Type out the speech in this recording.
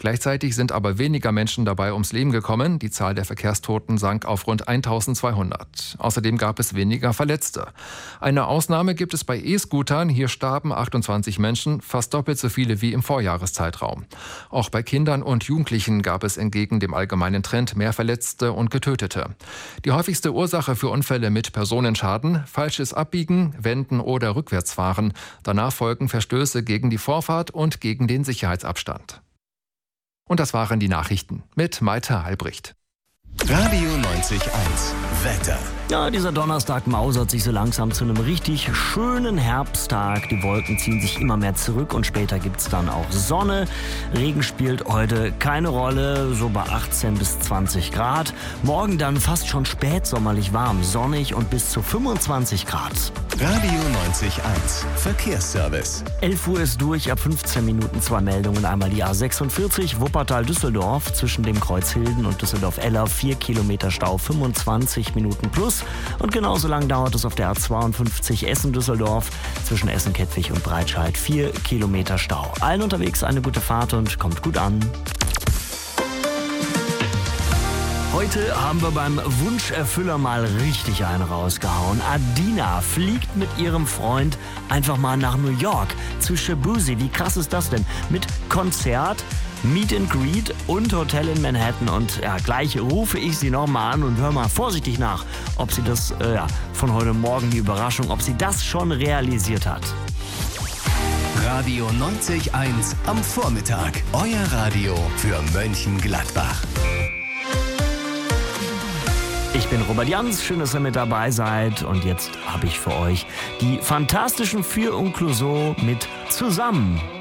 Gleichzeitig sind aber weniger Menschen dabei ums Leben gekommen. Die Zahl der Verkehrstoten sank auf rund 1200. Außerdem gab es weniger Verletzte. Eine Ausnahme gibt es bei E-Scootern. Hier starben 28 Menschen, fast doppelt so viele wie im Vorjahreszeitraum. Auch bei Kindern und Jugendlichen gab es entgegen dem allgemeinen Trend mehr Verletzte und Getötete. Die häufigste Ursache für Unfälle mit Personenschaden: falsches Abbiegen, Wenden oder Rückwärtsfahren. Danach folgen Verstöße gegen die Vorfahrt und gegen den Sicherheitsabstand. Und das waren die Nachrichten mit Maite Albrecht. Radio 90.1 Wetter. Ja, dieser Donnerstag mausert sich so langsam zu einem richtig schönen Herbsttag. Die Wolken ziehen sich immer mehr zurück und später gibt's dann auch Sonne. Regen spielt heute keine Rolle, so bei 18 bis 20 Grad. Morgen dann fast schon spätsommerlich warm, sonnig und bis zu 25 Grad. Radio 90.1 Verkehrsservice. 11 Uhr ist durch, ab 15 Minuten 2 Meldungen. Einmal die A46 Wuppertal-Düsseldorf zwischen dem Kreuz Hilden und Düsseldorf-Eller. 4 Kilometer Stau, 25 Minuten plus. Und genauso lang dauert es auf der A52 Essen-Düsseldorf zwischen Essen-Kettwig und Breitscheid. 4 Kilometer Stau. Allen unterwegs eine gute Fahrt und kommt gut an. Heute haben wir beim Wunscherfüller mal richtig einen rausgehauen. Adina fliegt mit ihrem Freund einfach mal nach New York zu Shabuzi. Wie krass ist das denn? Mit Konzert, Meet and Greet und Hotel in Manhattan. Und ja, gleich rufe ich sie nochmal an und höre mal vorsichtig nach, ob sie das, von heute Morgen die Überraschung, ob sie das schon realisiert hat. Radio 90.1 am Vormittag. Euer Radio für Mönchengladbach. Ich bin Robert Jans, schön, dass ihr mit dabei seid. Und jetzt habe ich für euch die Fantastischen Vier und Clouseau mit Zusammen.